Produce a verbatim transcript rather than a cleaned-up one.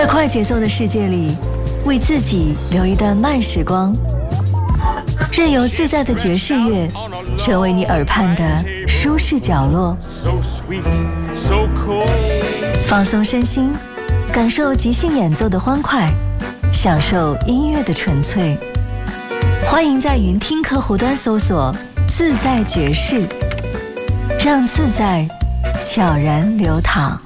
在快节奏的世界里，为自己留一段慢时光，任由自在的爵士乐成为你耳畔的舒适角落，放松身心，感受即兴演奏的欢快，享受音乐的纯粹。欢迎在云听客户端搜索自在爵士，让自在悄然流淌。